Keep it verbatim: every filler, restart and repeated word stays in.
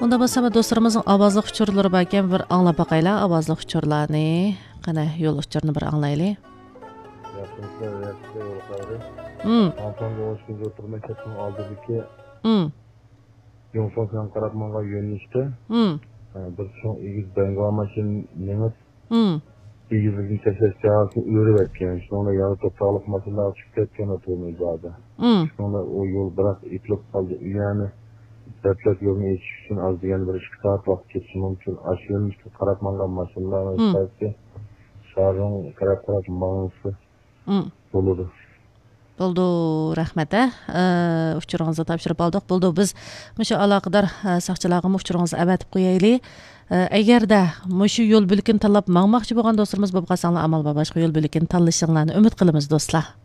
Unda bo'lsa do'stlarimizning ovozli uchurlari bor ekan, bir anglab boqaylar ovozli uchurlarni. Qana yo'l uchurini bir anglaylik. Yaxshimizda, yaxshimizda yo'l qiladi. Hmm. Antonga o'shkunga o'tirmayotgan oldidagi Hmm. Yo'nsoqdan Qaratmonga yo'nalishda. Hmm. Bir so'ng egiz Bengal mashinamiz. Hmm. Egizlikni tashlash joyini o'rib o'tgan. Shunda yana to'xtaliq mashinalar chiqib ketgan o'tib Hmm. Shunda o yo'l biroq iplab qoldi. Yani Devlet yolunu geçiş için az degani bir ikki saat vaqt ketishi mumkin. Aşırı Qaratmonga mashinalar saytı Şarjın Qaratqorat ma'nosi bo'ladi. Bo'ldi, rahmat. Uchuringizni topshirib oldik. Bo'ldi, biz mushu aloqador soqchilarga uchuringizni avatib qo'yaylik. Agarda mushu yo'l bilkin tanlab mangmoqchi bo'lgan do'stlarimiz bo'lib qolsanglar, amal va boshqa yo'l bilkin tanlashinglarni umid qilamiz do'stlar.